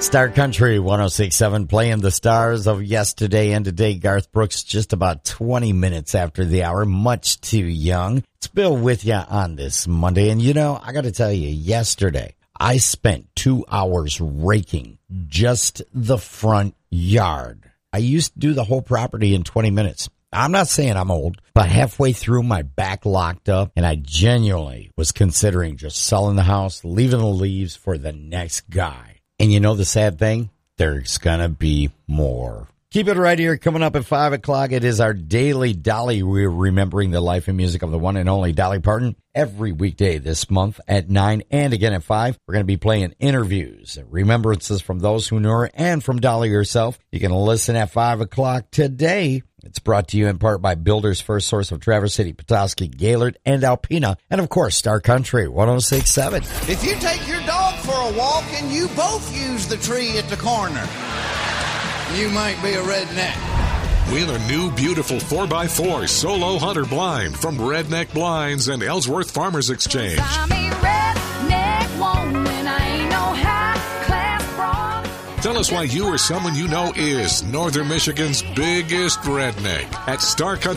Star Country 106.7 playing the stars of yesterday and today. Garth Brooks just about 20 minutes after the hour, much too young. It's Bill with you on this Monday. And you know, I got to tell you, yesterday I spent 2 hours raking just the front yard. I used to do the whole property in 20 minutes. I'm not saying I'm old, but halfway through my back locked up and I genuinely was considering just selling the house, leaving the leaves for the next guy. And you know the sad thing? There's going to be more. Keep it right here. Coming up at 5 o'clock, it is our daily Dolly. We're remembering the life and music of the one and only Dolly Parton every weekday this month at 9 and again at 5. We're going to be playing interviews, remembrances from those who knew her and from Dolly herself. You can listen at 5 o'clock today. It's brought to you in part by Builder's First Source of Traverse City, Petoskey, Gaylord, and Alpena. And, of course, Star Country 106.7. If you take your dog for a walk and you both use the tree at the corner, you might be a redneck. Win a new, beautiful 4x4 Solo Hunter blind from Redneck Blinds and Ellsworth Farmers Exchange. I'm a redneck woman, I ain't no high-class broad. Tell us why you or someone you know is Northern Michigan's biggest redneck at Star Country.